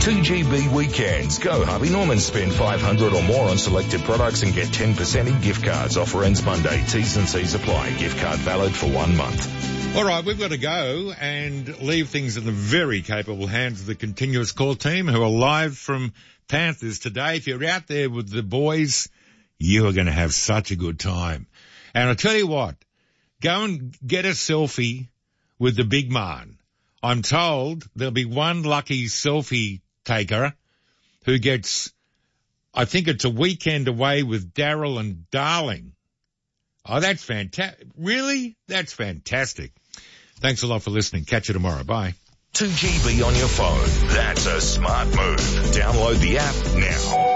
2GB Weekends. Go Harvey Norman. Spend $500 or more on selected products and get 10% in gift cards. Offer ends Monday. T's and C's apply. Gift card valid for 1 month. All right, we've got to go and leave things in the very capable hands of the Continuous Call team, who are live from Panthers today. If you're out there with the boys, you are going to have such a good time. And I tell you what, go and get a selfie with the big man. I'm told there'll be one lucky selfie taker who gets, I think it's a weekend away with Daryl and Darling. Oh, that's fantastic. Really? That's fantastic. Thanks a lot for listening. Catch you tomorrow. Bye. 2GB on your phone. That's a smart move. Download the app now.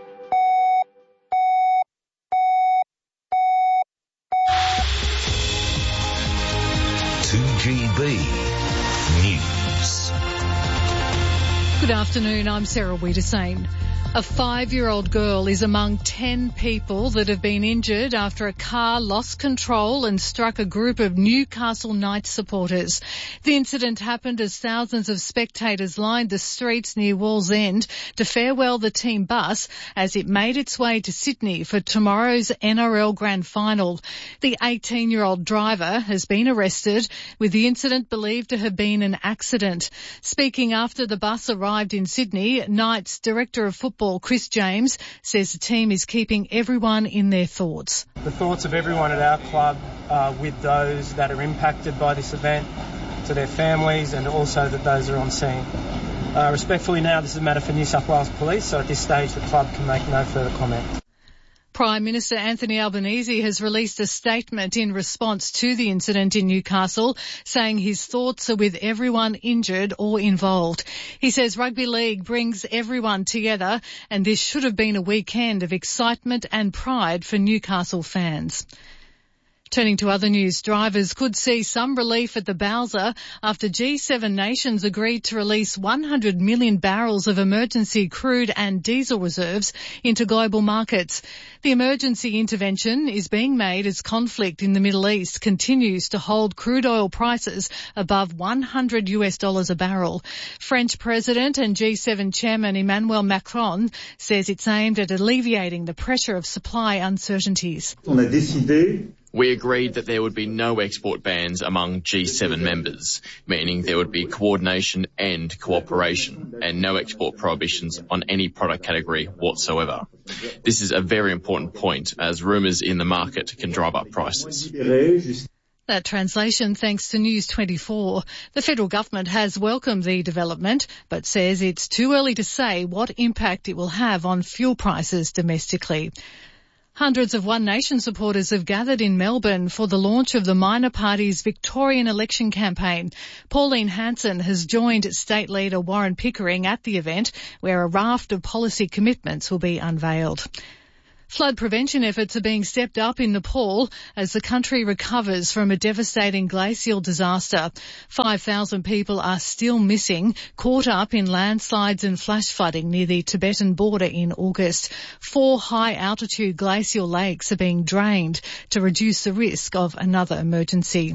News. Good afternoon, I'm Sarah Wiedersane. A 5-year-old girl is among 10 people that have been injured after a car lost control and struck a group of Newcastle Knights supporters. The incident happened as thousands of spectators lined the streets near Wallsend to farewell the team bus as it made its way to Sydney for tomorrow's NRL Grand Final. The 18-year-old driver has been arrested, with the incident believed to have been an accident. Speaking after the bus arrived in Sydney, Knights Director of Football Chris James says the team is keeping everyone in their thoughts. The thoughts of everyone at our club are with those that are impacted by this event, to their families, and also that those are on scene. Respectfully now, this is a matter for New South Wales Police, so at this stage the club can make no further comment. Prime Minister Anthony Albanese has released a statement in response to the incident in Newcastle, saying his thoughts are with everyone injured or involved. He says rugby league brings everyone together, and this should have been a weekend of excitement and pride for Newcastle fans. Turning to other news, drivers could see some relief at the Bowser after G7 nations agreed to release 100 million barrels of emergency crude and diesel reserves into global markets. The emergency intervention is being made as conflict in the Middle East continues to hold crude oil prices above $100 a barrel. French President and G7 Chairman Emmanuel Macron says it's aimed at alleviating the pressure of supply uncertainties. We agreed that there would be no export bans among G7 members, meaning there would be coordination and cooperation, and no export prohibitions on any product category whatsoever. This is a very important point, as rumours in the market can drive up prices. That translation thanks to News 24. The federal government has welcomed the development, but says it's too early to say what impact it will have on fuel prices domestically. Hundreds of One Nation supporters have gathered in Melbourne for the launch of the minor party's Victorian election campaign. Pauline Hanson has joined state leader Warren Pickering at the event, where a raft of policy commitments will be unveiled. Flood prevention efforts are being stepped up in Nepal as the country recovers from a devastating glacial disaster. 5,000 people are still missing, caught up in landslides and flash flooding near the Tibetan border in August. 4 high-altitude glacial lakes are being drained to reduce the risk of another emergency.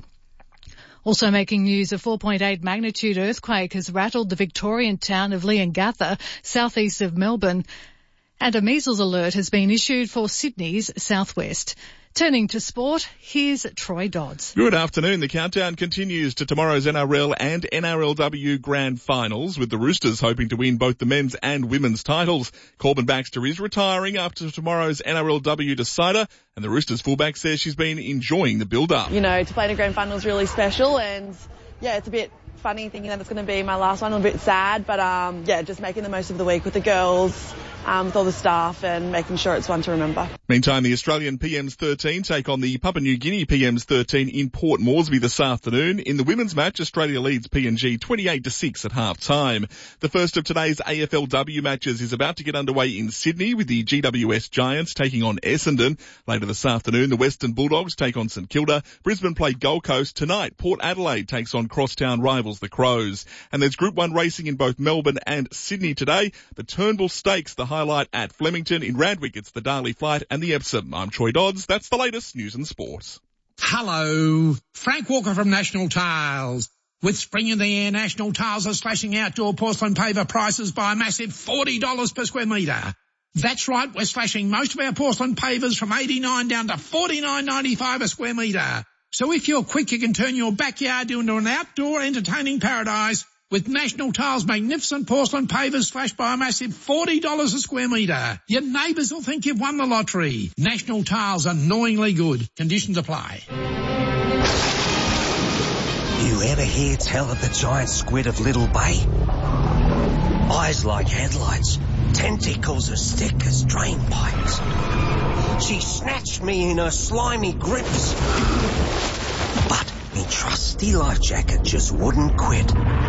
Also making news, a 4.8 magnitude earthquake has rattled the Victorian town of Leongatha, southeast of Melbourne. And a measles alert has been issued for Sydney's southwest. Turning to sport, here's Troy Dodds. Good afternoon. The countdown continues to tomorrow's NRL and NRLW Grand Finals, with the Roosters hoping to win both the men's and women's titles. Corbin Baxter is retiring after tomorrow's NRLW decider, and the Roosters fullback says she's been enjoying the build-up. You know, to play in a grand final is really special, and yeah, it's a bit funny thinking that it's going to be my last one. I'm a bit sad, but yeah, just making the most of the week with the girls, with all the staff, and making sure it's one to remember. Meantime, the Australian PM's 13 take on the Papua New Guinea PM's 13 in Port Moresby this afternoon. In the women's match, Australia leads PNG 28-6 at half-time. The first of today's AFLW matches is about to get underway in Sydney, with the GWS Giants taking on Essendon. Later this afternoon, the Western Bulldogs take on St Kilda. Brisbane play Gold Coast. Tonight, Port Adelaide takes on crosstown rivals the Crows. And there's Group 1 racing in both Melbourne and Sydney today. The Turnbull Stakes, the highlight at Flemington. In Randwick, it's the Darley Flight and the Epsom. I'm Troy Dodds. That's the latest news and sport. Hello, Frank Walker from National Tiles. With spring in the air, National Tiles are slashing outdoor porcelain paver prices by a massive $40 per square metre. That's right, we're slashing most of our porcelain pavers from $89 down to $49.95 a square metre. So if you're quick, you can turn your backyard into an outdoor entertaining paradise with National Tiles' magnificent porcelain pavers slashed by a massive $40 a square metre. Your neighbours will think you've won the lottery. National Tiles, annoyingly good. Conditions apply. You ever hear tell of the giant squid of Little Bay? Eyes like headlights, tentacles as thick as drain pipes. She snatched me in her slimy grips. But me trusty life jacket just wouldn't quit.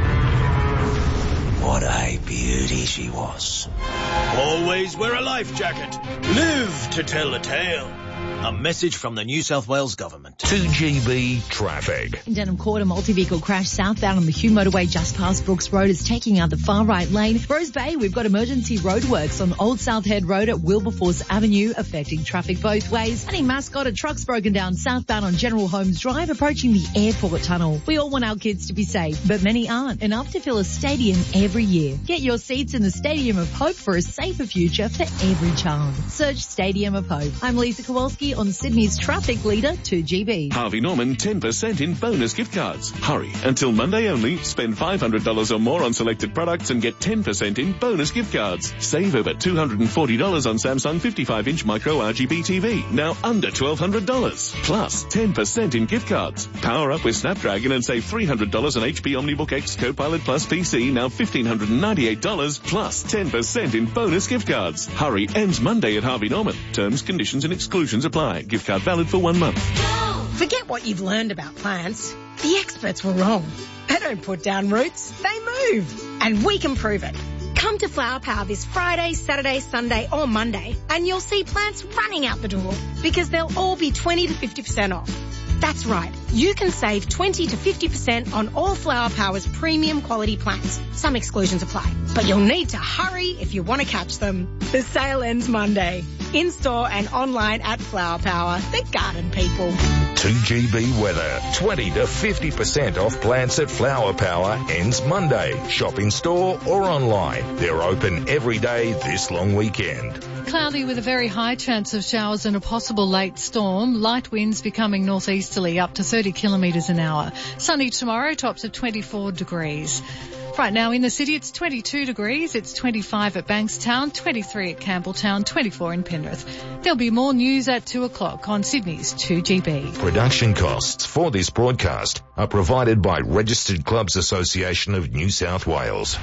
What a beauty she was. Always wear a life jacket. Live to tell the tale. A message from the New South Wales Government. 2GB traffic. In Denham Court, a multi-vehicle crash southbound on the Hume motorway just past Brooks Road is taking out the far right lane. Rose Bay, we've got emergency roadworks on Old South Head Road at Wilberforce Avenue, affecting traffic both ways. And in Mascot, a truck's broken down southbound on General Holmes Drive, approaching the airport tunnel. We all want our kids to be safe, but many aren't, enough to fill a stadium every year. Get your seats in the Stadium of Hope for a safer future for every child. Search Stadium of Hope. I'm Lisa Kowalski on Sydney's traffic leader, 2GB. Harvey Norman 10% in bonus gift cards. Hurry, until Monday only. Spend $500 or more on selected products and get 10% in bonus gift cards. Save over $240 on Samsung 55-inch micro RGB TV, now under $1,200. Plus 10% in gift cards. Power up with Snapdragon and save $300 on HP OmniBook X Copilot Plus PC, now $1,598, plus 10% in bonus gift cards. Hurry, ends Monday at Harvey Norman. Terms, conditions and exclusions apply. Gift card valid for 1 month. Forget what you've learned about plants. The experts were wrong. They don't put down roots, they move. And we can prove it. Come to Flower Power this Friday, Saturday, Sunday or Monday and you'll see plants running out the door because they'll all be 20 to 50% off. That's right. You can save 20 to 50% on all Flower Power's premium quality plants. Some exclusions apply, but you'll need to hurry if you want to catch them. The sale ends Monday. In-store and online at Flower Power, the garden people. 2GB weather. 20 to 50% off plants at Flower Power ends Monday. Shop in store or online. They're open every day this long weekend. Cloudy with a very high chance of showers and a possible late storm. Light winds becoming northeasterly up to 30 kilometres an hour. Sunny tomorrow, tops of 24 degrees. Right now in the city, it's 22 degrees. It's 25 at Bankstown, 23 at Campbelltown, 24 in Penrith. There'll be more news at 2 o'clock on Sydney's 2GB. Production costs for this broadcast are provided by Registered Clubs Association of New South Wales.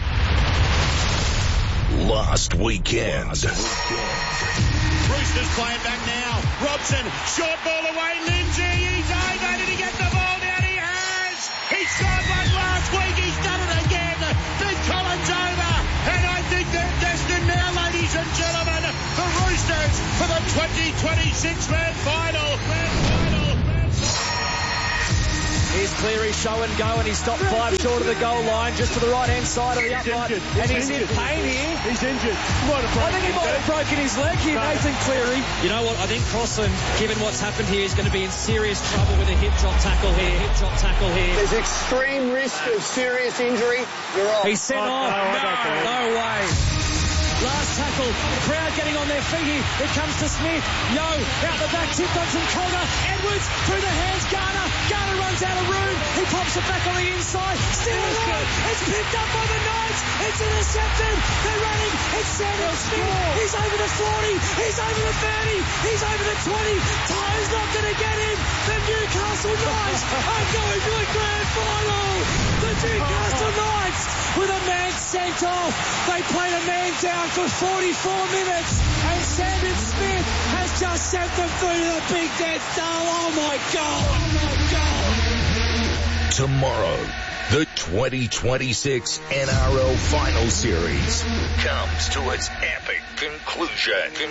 Last weekend. Roosters play it back now. Robson, short ball away. Lindsay, he's over. Did he get the ball down? He has. He scored one last week. He's done it again. Ben Collins over. And I think they're destined now, ladies and gentlemen, the Roosters for the 2026 Grand Final. Here's Cleary, show and go, and he's stopped 5 short of the goal line, just to the right-hand side of the upright. And he's in pain here. He's injured. I think he might have broken his leg here, Nathan Cleary. You know what? I think Crossland, given what's happened here, is going to be in serious trouble with a hip drop tackle here. There's extreme risk of serious injury. You're off. He's sent off. No way. Last tackle, crowd getting on their feet here. It comes to Smith. Yo, out the back, tipped on some Calder. Edwards through the hands, Garner. Garner runs out of room. He pops it back on the inside. Still alive. It's picked up by the Knights. It's intercepted. They're running. It's Samuel Smith. He's over the 40. He's over the 30. He's over the 20. Ty's not going to get him. The Newcastle Knights are going to a grand final. The Newcastle Knights with a man sent off. They played a man down for 44 minutes, and Sandon Smith has just sent them through to the Big Death Star. Oh my God! Tomorrow, the 2026 NRL Final Series comes to its epic conclusion.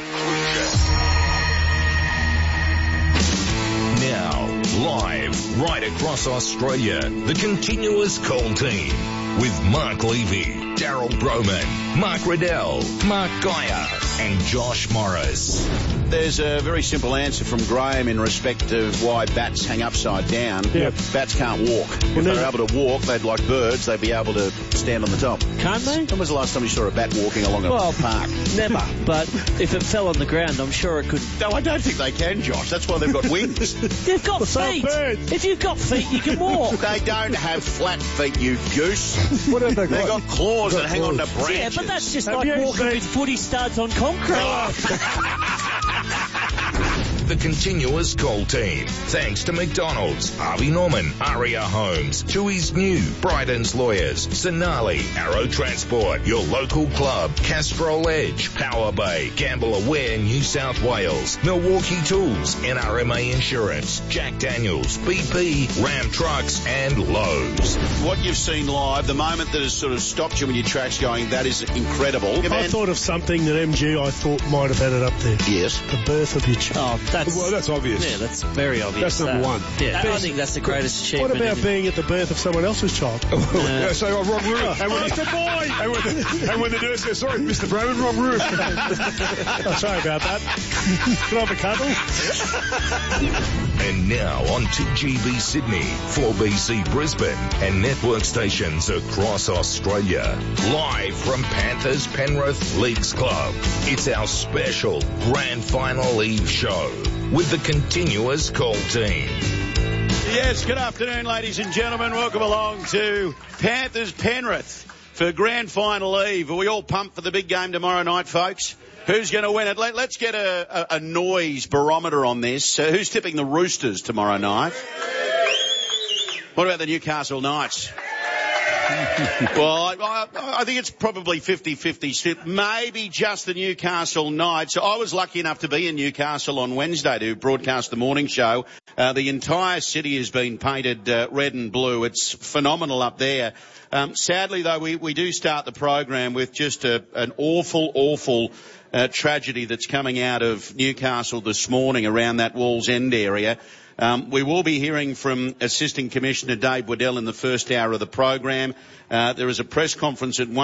Now, live right across Australia, the Continuous Call Team with Mark Levy. Daryl Broman, Mark Riddell, Mark Geyer, and Josh Morris. There's a very simple answer from Graham in respect of why bats hang upside down. Yep. Bats can't walk. If they were able to walk, they'd like birds, they'd be able to stand on the top. Can't they? When was the last time you saw a bat walking along a park? Never. But if it fell on the ground, I'm sure it could. No, I don't think they can, Josh. That's why they've got wings. They've got feet. If you've got feet, you can walk. They don't have flat feet, you goose. What have they They've got claws that hang on to branches. Yeah, but that's just like walking with footy studs on concrete. The continuous call team. Thanks to McDonald's, Harvey Norman, Aria Homes, Tui's New, Bryden's Lawyers, Sonali, Arrow Transport, your local club, Castrol Edge, Power Bay, Gamble Aware New South Wales, Milwaukee Tools, NRMA Insurance, Jack Daniels, BP, Ram Trucks, and Lowe's. What you've seen live, the moment that has sort of stopped you in your tracks going, that is incredible. I thought of something that MG I thought might have had it up there. Yes. The birth of your child. Oh, that's obvious. Yeah, that's very obvious. That's number one. Yeah, I think that's the greatest achievement. What about being at the birth of someone else's child? Wrong room. It's a boy! And when the nurse goes, sorry, Mr. Broman, wrong room. Oh, sorry about that. Can I have a cuddle? And now on 2GB Sydney, 4BC Brisbane, and network stations across Australia. Live from Panthers Penrith Leagues Club. It's our special Grand Final Eve show with the continuous call team. Yes, good afternoon, ladies and gentlemen. Welcome along to Panthers Penrith for Grand Final Eve. Are we all pumped for the big game tomorrow night, folks? Who's going to win it? Let's get a noise barometer on this. Who's tipping the Roosters tomorrow night? What about the Newcastle Knights? Well, I think it's probably 50-50 split. Maybe just the Newcastle Knights. I was lucky enough to be in Newcastle on Wednesday to broadcast the morning show. The entire city has been painted red and blue. It's phenomenal up there. Sadly, though, we do start the program with just an awful tragedy that's coming out of Newcastle this morning around that Walls End area. We will be hearing from Assistant Commissioner Dave Waddell in the first hour of the program. There is a press conference at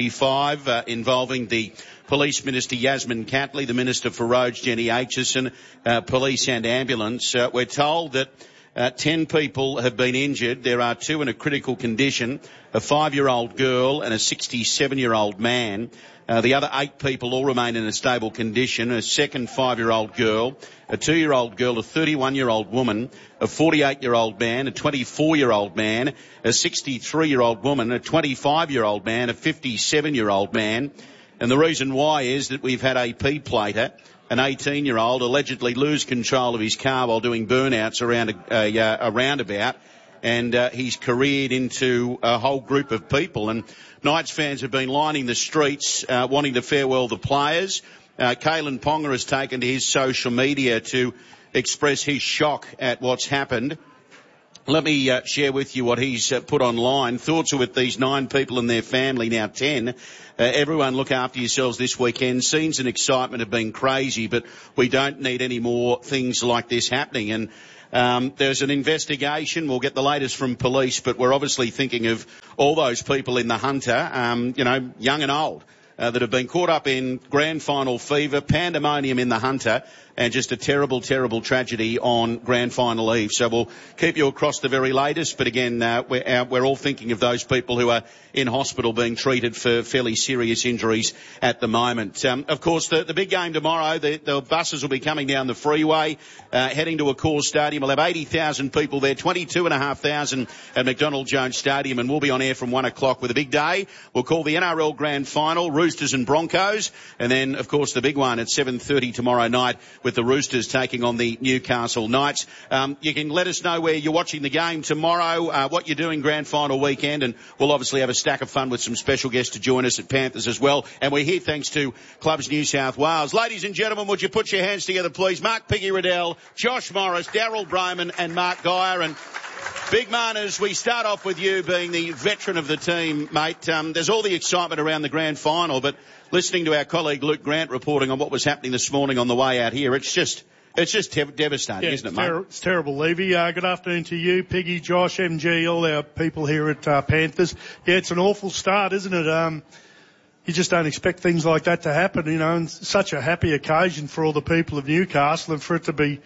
1:45 involving the Police Minister Yasmin Catley, the Minister for Roads Jenny Aitchison, police and ambulance. We're told that 10 people have been injured. There are 2 in a critical condition, a 5-year-old girl and a 67-year-old man. The other 8 people all remain in a stable condition, a second 5-year-old girl, a 2-year-old girl, a 31-year-old woman, a 48-year-old man, a 24-year-old man, a 63-year-old woman, a 25-year-old man, a 57-year-old man. And the reason why is that we've had a P-plater, an 18-year-old, allegedly lose control of his car while doing burnouts around a roundabout, and he's careered into a whole group of people. And Knights fans have been lining the streets wanting to farewell the players. Kalen Ponga has taken to his social media to express his shock at what's happened. Let me share with you what he's put online. Thoughts are with these 9 people and their family, now 10. Everyone look after yourselves this weekend. Scenes and excitement have been crazy, but we don't need any more things like this happening. And there's an investigation. We'll get the latest from police, but we're obviously thinking of all those people in the Hunter, young and old, that have been caught up in grand final fever, pandemonium in the Hunter, and just a terrible tragedy on Grand Final Eve. So we'll keep you across the very latest, but again, we're all thinking of those people who are in hospital being treated for fairly serious injuries at the moment. Of course, the big game tomorrow, the buses will be coming down the freeway, heading to Accor Stadium. We'll have 80,000 people there, 22,500 at McDonald Jones Stadium, and we'll be on air from 1 o'clock with a big day. We'll call the NRL Grand Final, Roosters and Broncos, and then, of course, the big one at 7:30 tomorrow night with the Roosters taking on the Newcastle Knights. You can let us know where you're watching the game tomorrow, what you're doing Grand Final weekend, and we'll obviously have a stack of fun with some special guests to join us at Panthers as well. And we're here thanks to Clubs New South Wales. Ladies and gentlemen, would you put your hands together, please? Mark Piggy Riddell, Josh Morris, Daryl Broman and Mark Geyer. And Big Marners, we start off with you being the veteran of the team, mate. There's all the excitement around the Grand Final, but listening to our colleague Luke Grant reporting on what was happening this morning on the way out here, it's It's just devastating, isn't it, mate? It's terrible, Levy. Good afternoon to you, Piggy, Josh, MG, all our people here at Panthers. Yeah, it's an awful start, isn't it? You just don't expect things like that to happen, you know, and such a happy occasion for all the people of Newcastle, and for it to be,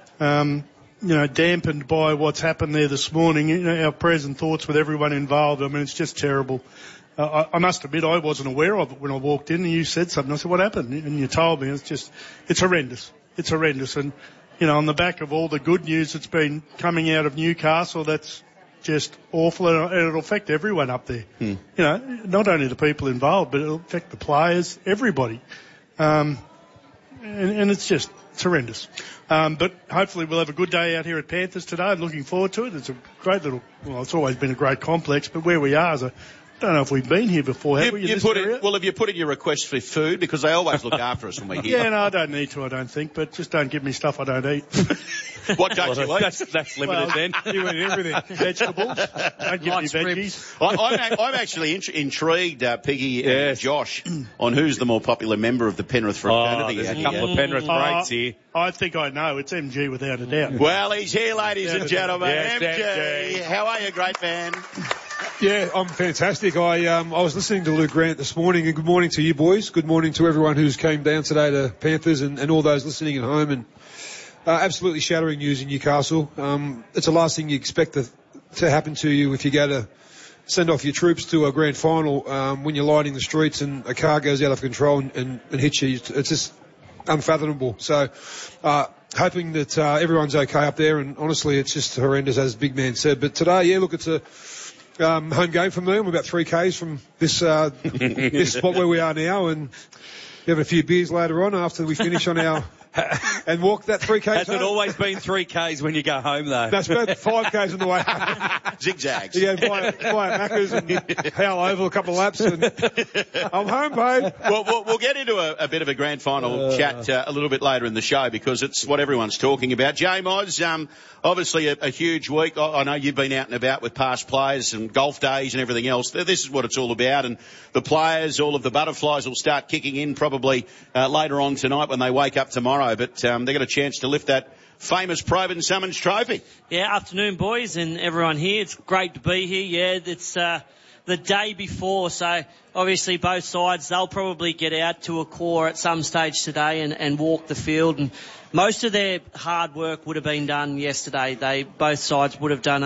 dampened by what's happened there this morning. You know, our prayers and thoughts with everyone involved. I mean, it's just terrible. I must admit I wasn't aware of it when I walked in and you said something. I said, what happened? And you told me. It's horrendous. It's horrendous. And, you know, on the back of all the good news that's been coming out of Newcastle, that's just awful, and it'll affect everyone up there. You know, not only the people involved, but it'll affect the players, everybody. And it's horrendous. But hopefully we'll have a good day out here at Panthers today. I'm looking forward to it. It's a great it's always been a great complex, but where we are is I don't know if we've been here before, have we? Have you put in your request for food? Because they always look after us when we're here. Yeah, no, I don't need to, I don't think, but just don't give me stuff I don't eat. What don't you eat? That's limited then. You eat everything. Vegetables. Don't give me veggies. I'm actually intrigued, Piggy and Josh, on who's the more popular member of the Penrith fraternity. There's a couple of Penrith greats here. I think I know. It's MG without a doubt. Well, he's here, ladies and gentlemen. Yes, MG. How are you, great man? Yeah, I'm fantastic. I was listening to Luke Grant this morning, and good morning to you boys. Good morning to everyone who's came down today to Panthers and all those listening at home. And absolutely shattering news in Newcastle. It's the last thing you expect to happen to you if you go to send off your troops to a grand final when you're lining the streets and a car goes out of control and hits you. It's just unfathomable. So hoping that everyone's okay up there, and honestly it's just horrendous, as Big Man said. But today, look, it's a home game for me. I'm about 3 Ks from this this spot where we are now, and have a few beers later on after we finish on our and walk that 3 Ks. Has it always been 3 Ks when you go home, though? That's about 5 Ks on the way home. Zigzags. Yeah, buy a Macca's and Howell Oval a couple of laps, and I'm home, babe. Well, we'll get into a bit of a grand final chat a little bit later in the show, because it's what everyone's talking about. J-Moz, obviously a huge week. I know you've been out and about with past players and golf days and everything else. This is what it's all about, and the players, all of the butterflies will start kicking in probably later on tonight when they wake up tomorrow. But they got a chance to lift that famous Probyn Summons trophy. Yeah, afternoon, boys, and everyone here. It's great to be here. Yeah, it's the day before, so obviously both sides, they'll probably get out to a core at some stage today and walk the field. And most of their hard work would have been done yesterday. Both sides would have done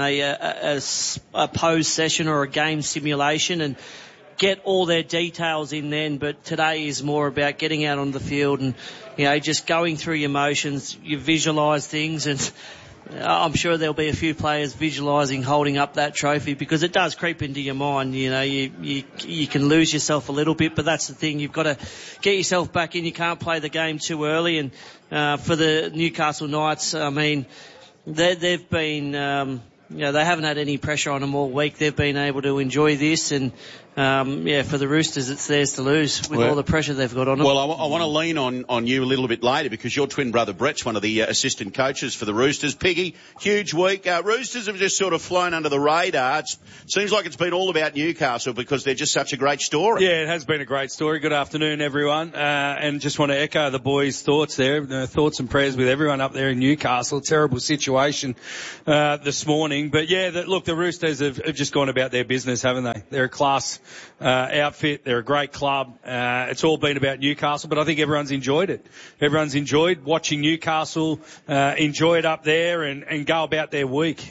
a pose session or a game simulation and get all their details in then, but today is more about getting out on the field and, just going through your motions. You visualise things, and I'm sure there'll be a few players visualising holding up that trophy, because it does creep into your mind. You can lose yourself a little bit, but that's the thing. You've got to get yourself back in. You can't play the game too early. And for the Newcastle Knights, I mean, they've been they haven't had any pressure on them all week. They've been able to enjoy this, and for the Roosters, it's theirs to lose with all the pressure they've got on them. Well, I want to lean on you a little bit later, because your twin brother Brett's one of the assistant coaches for the Roosters. Piggy, huge week. Roosters have just sort of flown under the radar. It seems like it's been all about Newcastle because they're just such a great story. Yeah, it has been a great story. Good afternoon, everyone. And just want to echo the boys' thoughts there. Thoughts and prayers with everyone up there in Newcastle. Terrible situation this morning. But look, the Roosters have just gone about their business, haven't they? They're a class outfit. They're a great club. It's all been about Newcastle, but I think everyone's enjoyed it. Everyone's enjoyed watching Newcastle enjoy it up there and go about their week.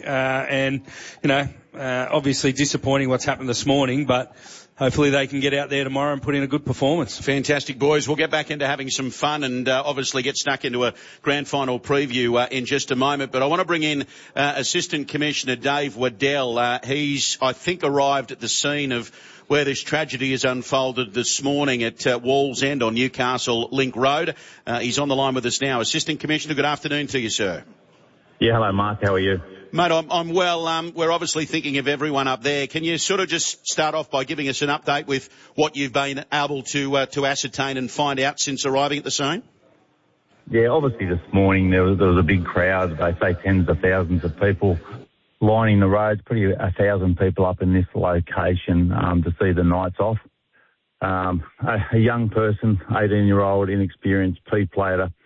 Obviously disappointing what's happened this morning, but hopefully they can get out there tomorrow and put in a good performance. Fantastic, boys. We'll get back into having some fun and obviously get stuck into a grand final preview in just a moment. But I want to bring in Assistant Commissioner Dave Waddell. He's, I think, arrived at the scene of where this tragedy has unfolded this morning at Wallsend on Newcastle Link Road. He's on the line with us now. Assistant Commissioner, good afternoon to you, sir. Yeah, hello, Mark. How are you? Mate, I'm well. We're obviously thinking of everyone up there. Can you sort of just start off by giving us an update with what you've been able to ascertain and find out since arriving at the scene? Yeah, obviously this morning there was a big crowd. They say tens of thousands of people lining the roads, pretty 1,000 people up in this location to see the Knights off. A young person, 18-year-old, inexperienced P player,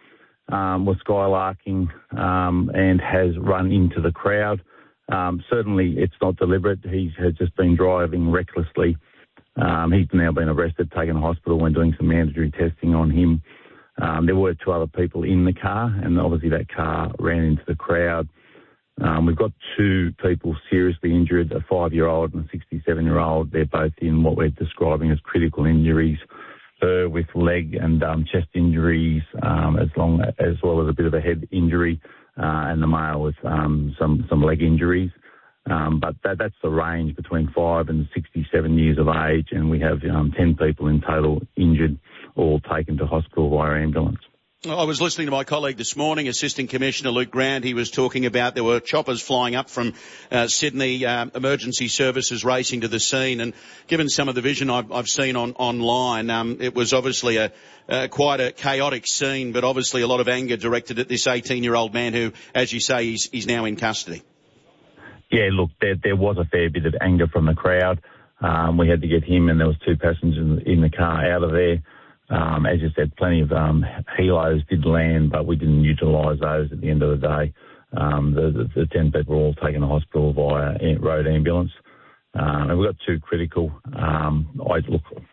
was skylarking and has run into the crowd. Certainly it's not deliberate. He has just been driving recklessly. He's now been arrested, taken to hospital when doing some mandatory testing on him. There were 2 other people in the car, and obviously that car ran into the crowd. We've got 2 people seriously injured, a 5-year-old and a 67-year-old. They're both in what we're describing as critical injuries, her with leg and chest injuries, as well as a bit of a head injury, and the male with some leg injuries. But that's the range between 5 and 67 years of age, and we have 10 people in total injured, all taken to hospital via ambulance. I was listening to my colleague this morning, Assistant Commissioner Luke Grant. He was talking about there were choppers flying up from Sydney, emergency services racing to the scene. And given some of the vision I've seen online, it was obviously quite a chaotic scene, but obviously a lot of anger directed at this 18-year-old man who, as you say, is now in custody. Yeah, look, there was a fair bit of anger from the crowd. We had to get him, and there was 2 passengers in the car out of there. As you said, plenty of helos did land, but we didn't utilise those at the end of the day. The 10 people were all taken to hospital via road ambulance. And we've got 2 critical. I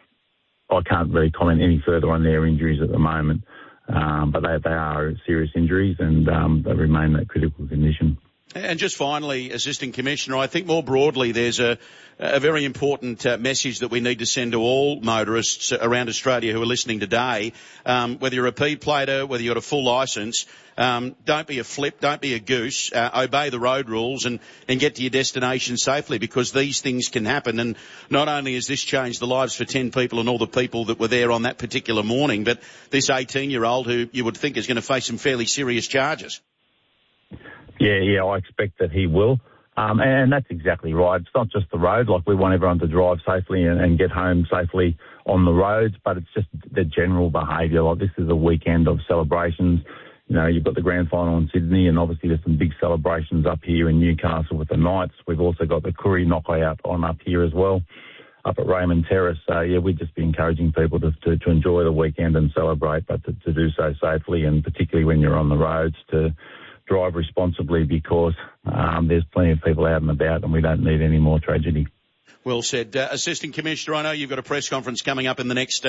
can't really comment any further on their injuries at the moment, but they are serious injuries, and they remain that critical condition. And just finally, Assistant Commissioner, I think more broadly there's a very important message that we need to send to all motorists around Australia who are listening today. Whether you're a P-plater, whether you've got a full licence, don't be a flip, don't be a goose, obey the road rules and get to your destination safely, because these things can happen. And not only has this changed the lives for 10 people and all the people that were there on that particular morning, but this 18-year-old who you would think is going to face some fairly serious charges. Yeah, I expect that he will. And that's exactly right. It's not just the road. Like, we want everyone to drive safely and get home safely on the roads, but it's just the general behaviour. Like, this is a weekend of celebrations. You know, you've got the grand final in Sydney, and obviously there's some big celebrations up here in Newcastle with the Knights. We've also got the Koori knockout on up here as well, up at Raymond Terrace. So, yeah, we'd just be encouraging people to enjoy the weekend and celebrate, but to do so safely, and particularly when you're on the roads, to drive responsibly, because there's plenty of people out and about, and we don't need any more tragedy. Well said. Assistant Commissioner, I know you've got a press conference coming up in the next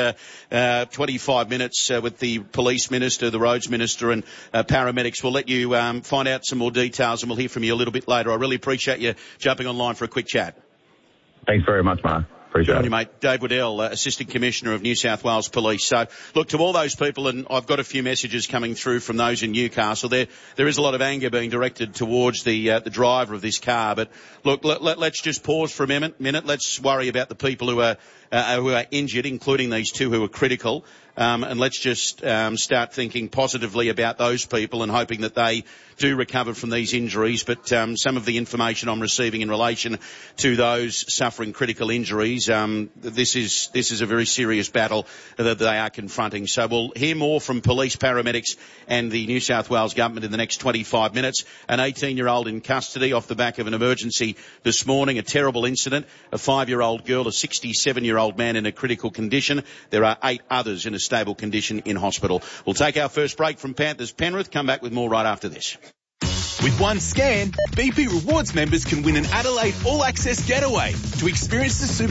25 minutes with the Police Minister, the Roads Minister and paramedics. We'll let you find out some more details, and we'll hear from you a little bit later. I really appreciate you jumping online for a quick chat. Thanks very much, Mark. Appreciate it. You, mate. Dave Waddell, Assistant Commissioner of New South Wales Police. So, look, to all those people, and I've got a few messages coming through from those in Newcastle, there is a lot of anger being directed towards the driver of this car. But, look, let's just pause for a minute. Let's worry about the people who are injured, including these 2 who are critical. And let's just start thinking positively about those people and hoping that they do recover from these injuries. But some of the information I'm receiving in relation to those suffering critical injuries, this is a very serious battle that they are confronting. So we'll hear more from police, paramedics and the New South Wales government in the next 25 minutes. An 18-year-old in custody off the back of an emergency this morning, a terrible incident. A 5-year-old girl, a 67-year-old man in a critical condition. There are 8 others in a stable condition in hospital. We'll take our first break from Panthers Penrith. Come back with more right after this. With one scan, BP Rewards members can win an Adelaide All Access getaway to experience the Super